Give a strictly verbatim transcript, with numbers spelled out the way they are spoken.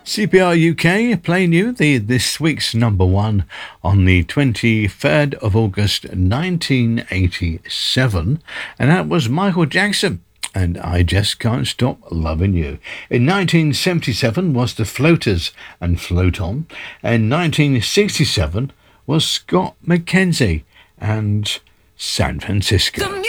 C P R U K playing you the this week's number one on the twenty-third of August nineteen eighty-seven, and that was Michael Jackson and I Just Can't Stop Loving You. In nineteen seventy-seven was the Floaters and Float On, and nineteen sixty-seven was Scott McKenzie and San Francisco.